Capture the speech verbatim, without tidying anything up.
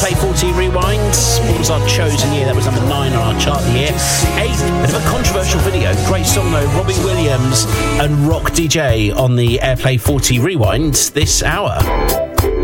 Airplay forty Rewind. What was our chosen year? That was number nine on our chart the year. Eight, bit of a controversial video. Great song though. Robbie Williams and Rock D J on the Airplay forty Rewind this hour.